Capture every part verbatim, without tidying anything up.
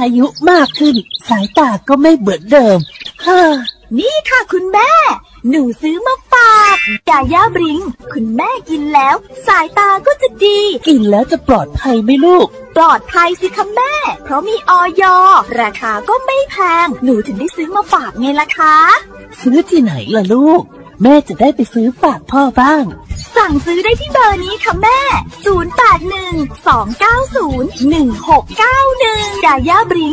อายุมากขึ้นสายตาก็ไม่เหมือนเดิมฮ่านี่ค่ะคุณแม่หนูซื้อมาฝากยาย่าบริงคุณแม่กินแล้วสายตาก็จะดีกินแล้วจะปลอดภัยไหมลูกปลอดภัยสิคะแม่เพราะมีอย.ราคาก็ไม่แพงหนูถึงได้ซื้อมาฝากไงล่ะคะซื้อที่ไหนล่ะลูกแม่จะได้ไปซื้อฝากพ่อบ้างสั่งซื้อได้ที่เบอร์นี้ค่ะแม่ศูนย์ แปด หนึ่ง สอง เก้า ศูนย์ หนึ่ง หก เก้า หนึ่งยาย่าบริง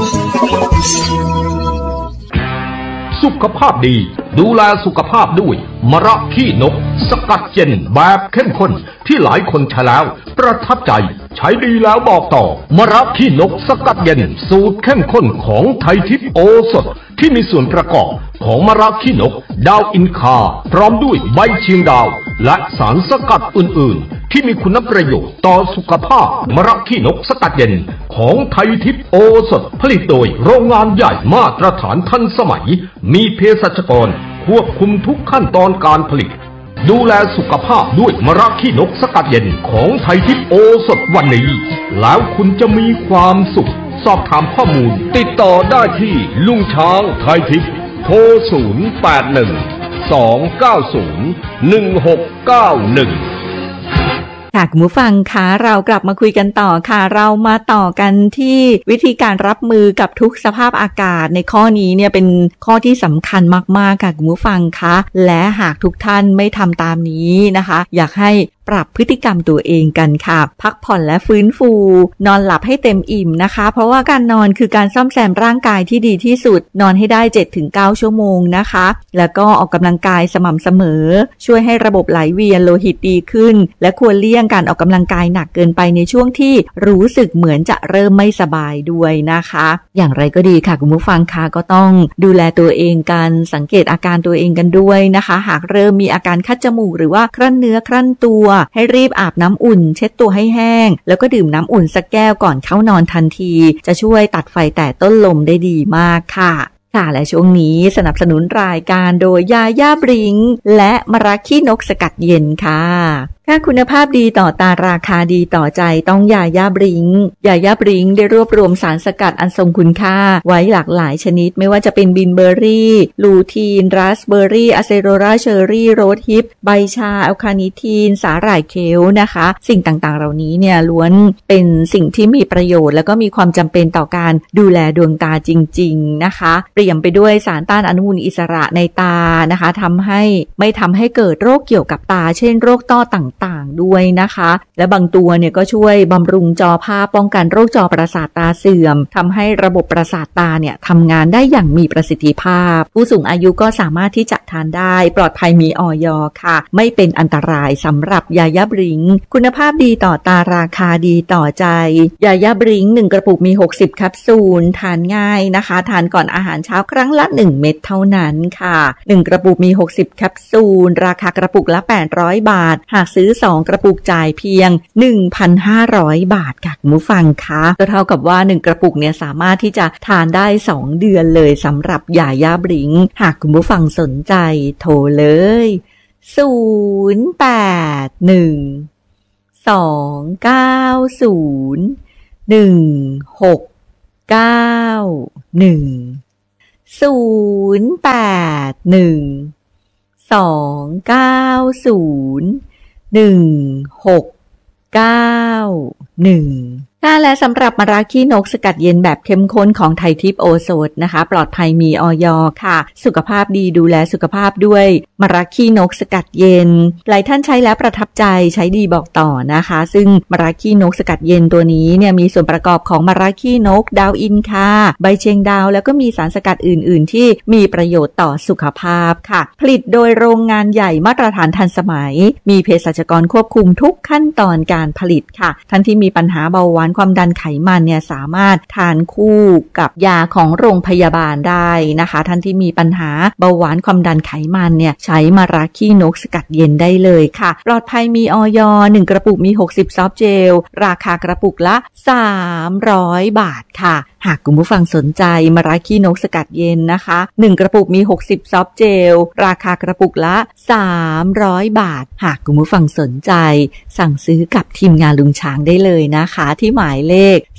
สุขภาพดีดูแลสุขภาพด้วยมะระขี้นกสกัดเย็นแบบเข้มข้นที่หลายคนใช้แล้วประทับใจใช้ดีแล้วบอกต่อมะระขี้นกสกัดเย็นสูตรเข้มข้นของไทยทิพย์โอสถที่มีส่วนประกอบของมะระขี้นกดาวอินคาพร้อมด้วยใบเชียงดาวและสารสกัดอื่นๆที่มีคุณประโยชน์ต่อสุขภาพมะระขี้นกสกัดเย็นของไทยทิพย์โอสถผลิตโดยโรงงานใหญ่มาตรฐานทันสมัยมีเภสัชกรควบคุมทุกขั้นตอนการผลิตดูแลสุขภาพด้วยมะระขี้นกสกัดเย็นของไทยทิพย์โอสถวันนี้แล้วคุณจะมีความสุขสอบถามข้อมูลติดต่อได้ที่ลุงช้างไทยทิพย์โทรศูนย์ แปด หนึ่ง สอง เก้า ศูนย์ หนึ่ง หก เก้า หนึ่งค่ะคุณผู้ฟังคะเรากลับมาคุยกันต่อค่ะเรามาต่อกันที่วิธีการรับมือกับทุกสภาพอากาศในข้อนี้เนี่ยเป็นข้อที่สำคัญมากๆค่ะคุณผู้ฟังคะและหากทุกท่านไม่ทำตามนี้นะคะอยากให้ปรับพฤติกรรมตัวเองกันค่ะพักผ่อนและฟื้นฟูนอนหลับให้เต็มอิ่มนะคะเพราะว่าการนอนคือการซ่อมแซมร่างกายที่ดีที่สุดนอนให้ได้ เจ็ดถึงเก้า ชั่วโมงนะคะแล้วก็ออกกำลังกายสม่ำเสมอช่วยให้ระบบไหลเวียนโลหิตดีขึ้นและควรเลี่ยงการออกกำลังกายหนักเกินไปในช่วงที่รู้สึกเหมือนจะเริ่มไม่สบายด้วยนะคะอย่างไรก็ดีค่ะคุณผู้ฟังคะก็ต้องดูแลตัวเองกันสังเกตอาการตัวเองกันด้วยนะคะหากเริ่มมีอาการคัดจมูกหรือว่าครั่นเนื้อครั่นตัวให้รีบอาบน้ำอุ่นเช็ดตัวให้แห้งแล้วก็ดื่มน้ำอุ่นสักแก้วก่อนเข้านอนทันทีจะช่วยตัดไฟแต่ต้นลมได้ดีมากค่ะค่ะและช่วงนี้สนับสนุนรายการโดยยาย่าบริงและมะระขี้นกสกัดเย็นค่ะค่าคุณภาพดีต่อตาราคาดีต่อใจต้องยาย่าบริงยาย่าบริงได้รวบรวมสารสกัดอันทรงคุณค่าไว้หลากหลายชนิดไม่ว่าจะเป็นบินเบอร์รี่ลูทีนราสเบอร์รี่อะเซโรราเชอร์รี่โรสฮิปใบชาอัลคานิทีนสาหร่ายเคลนะคะสิ่งต่างๆเหล่านี้เนี่ยล้วนเป็นสิ่งที่มีประโยชน์แล้วก็มีความจำเป็นต่อการดูแลดวงตาจริงๆนะคะเปลี่ยนไปด้วยสารต้านอนุมูลอิสระในตานะคะทำให้ไม่ทำให้เกิดโรคเกี่ยวกับตาเช่นโรคต้อต่างต่างๆด้วยนะคะและบางตัวเนี่ยก็ช่วยบำรุงจอภาพป้องกันโรคจอประสาทตาเสื่อมทำให้ระบบประสาทตาเนี่ยทำงานได้อย่างมีประสิทธิภาพผู้สูงอายุก็สามารถที่จะทานได้ปลอดภัยมีอย.ค่ะไม่เป็นอันตรายสำหรับยาย่าบริงคุณภาพดีต่อตาราคาดีต่อใจยาย่าบริงหนึ่งกระปุกมีหกสิบแคปซูลทานง่ายนะคะทานก่อนอาหารเช้าครั้งละหนึ่งเม็ดเท่านั้นค่ะหนึ่งกระปุกมีหกสิบแคปซูลราคากระปุกละแปดร้อยบาทหากซื้อสองกระปุกจ่ายเพียง หนึ่งพันห้าร้อย บาทค่ะคุณผู้ฟังคะก็เท่ากับว่าหนึ่งกระปุกเนี่ยสามารถที่จะทานได้สองเดือนเลยสำหรับยาย่าบริงหากคุณผู้ฟังสนใจโทรเลยศูนย์ แปด หนึ่ง สอง เก้า ศูนย์ หนึ่ง หก เก้า หนึ่ง ศูนย์ แปด หนึ่ง สอง เก้า ศูนย์ หนึ่ง หก เก้า หนึ่งค่ะและสำหรับมะระขี้นกสกัดเย็นแบบเข้มข้นของไทยทิพย์โอสถนะคะปลอดภัยมีอย.ค่ะสุขภาพดีดูแลสุขภาพด้วยมะระขี้นกสกัดเย็นหลายท่านใช้แล้วประทับใจใช้ดีบอกต่อนะคะซึ่งมะระขี้นกสกัดเย็นตัวนี้เนี่ยมีส่วนประกอบของมะระขี้นกดาวอินคาใบเชียงดาวแล้วก็มีสารสกัดอื่นๆที่มีประโยชน์ต่อสุขภาพค่ะผลิตโดยโรงงานใหญ่มาตรฐานทันสมัยมีเภสัชกรควบคุมทุกขั้นตอนการผลิตค่ะท่านที่มีปัญหาเบาหวานความดันไขมันเนี่ยสามารถทานคู่กับยาของโรงพยาบาลได้นะคะท่านที่มีปัญหาเบาหวานความดันไขมันเนี่ยใช้มะระขี้นกสกัดเย็นได้เลยค่ะปลอดภัยมีอย.หนึ่งกระปุกมีหกสิบซอฟต์เจลราคากระปุกละสามร้อยบาทค่ะหากคุณผู้ฟังสนใจมะระขี้นกสกัดเย็นนะคะหนึ่งกระปุกมีหกสิบซอฟต์เจลราคากระปุกละสามร้อยบาทหากคุณผู้ฟังสนใจสั่งซื้อกับทีมงานลุงช้างได้เลยนะคะที่หมายเลข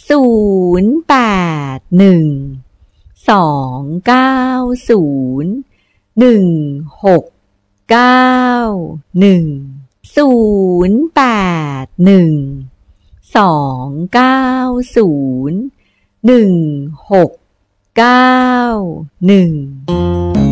ศูนย์แปดหนึ่งสองเก้าศูนย์หนึ่งหกเก้าหนึ่งศูนย์แปดหนึ่งสองเก้าศูนย์หนึ่งหกเก้าหนึ่ง